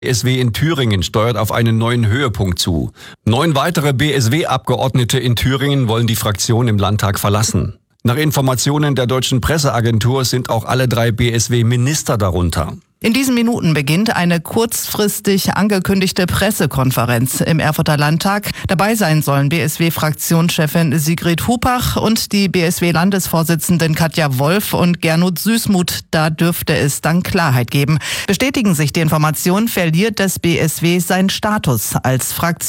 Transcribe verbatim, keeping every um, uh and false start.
B S W in Thüringen steuert auf einen neuen Höhepunkt zu. Neun weitere B S W-Abgeordnete in Thüringen wollen die Fraktion im Landtag verlassen. Nach Informationen der deutschen Presseagentur sind auch alle drei B S W-Minister darunter. In diesen Minuten beginnt eine kurzfristig angekündigte Pressekonferenz im Erfurter Landtag. Dabei sein sollen B S W-Fraktionschefin Sigrid Hupach und die B S W-Landesvorsitzenden Katja Wolf und Gernot Süßmuth. Da dürfte es dann Klarheit geben. Bestätigen sich die Informationen, verliert das B S W seinen Status als Fraktion.